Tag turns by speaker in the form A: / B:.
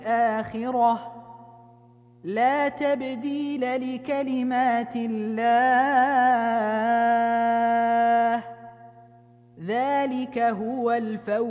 A: الآخرة لا تبديل لكلمات الله ذلك هو الفوز